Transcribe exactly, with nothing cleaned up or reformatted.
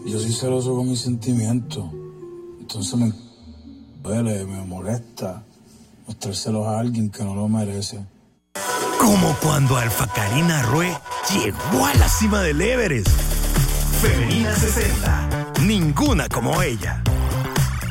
Yo soy celoso con mis sentimientos. Entonces me duele, me molesta mostrar celos a alguien que no lo merece. Como cuando Alpha Karina Rue llegó a la cima del Everest. Femenina sesenta. Ninguna como ella.